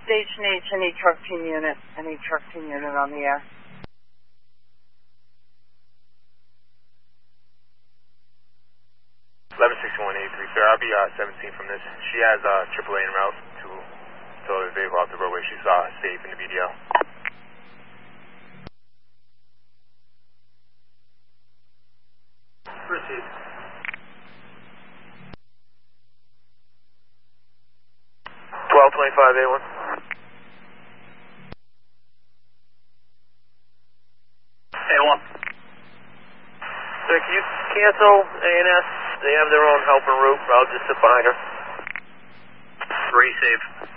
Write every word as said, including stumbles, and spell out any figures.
Station H, any truck team unit, any truck team unit on the air. eleven sixty-one eighty-three, sir. I'll be uh, seventeen from this. She has uh, triple A en route to tow the vehicle off the roadway. She's uh, safe in the B D L. Proceed. twelve twenty-five A one. A one. Sir, can you cancel A and S? They have their own helper route. I'll just sit behind her. Three safe.